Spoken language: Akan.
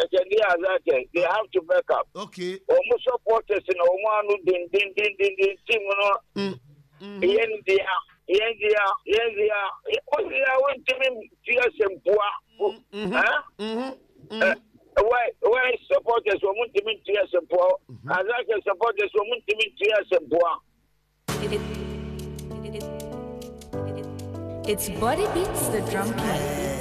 They have to back up. Okay. Almost supporters in Oman, din team, India. Only I want to be fierce and poor. Why supporters were to be fierce and poor? Azaka supporters were to be fierce and poor. It's Body Beats the Drum Kit.